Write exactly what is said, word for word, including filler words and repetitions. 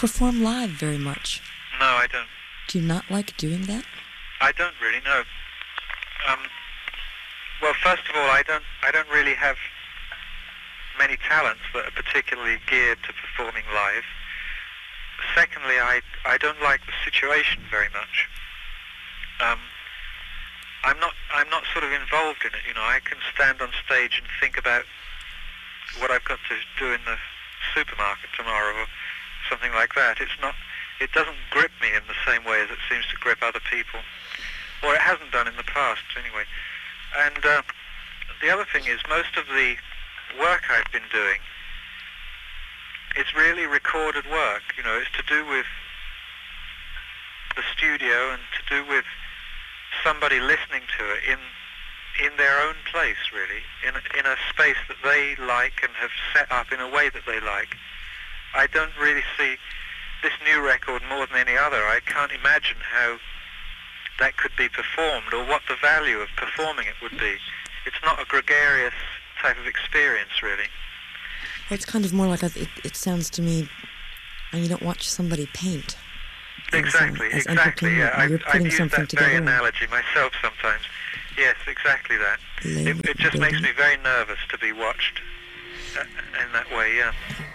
perform live very much? No, I don't. Do you not like doing that? I don't really know. Um, well, first of all, I don't. I don't really have many talents that are particularly geared to performing live. Secondly, I I don't like the situation very much. Um, I'm not I'm not sort of involved in it. You know, I can stand on stage and think about what I've got to do in the supermarket tomorrow or something like that. It's not. It doesn't grip me in the same way as it seems to grip other people, or it hasn't done in the past anyway. And uh, the other thing is, most of the work I've been doing is really recorded work. You know, it's to do with the studio and to do with somebody listening to it in in their own place, really, in a, in a space that they like and have set up in a way that they like. I don't really see this new record more than any other. I can't imagine how that could be performed or what the value of performing it would be. It's not a gregarious type of experience, really. Well, it's kind of more like a, it, it sounds to me, and you don't watch somebody paint. Exactly, as, uh, as exactly. Yeah, I've, I've used that together. very analogy myself sometimes. Yes, exactly that. It, it just makes me very nervous to be watched uh, in that way, yeah.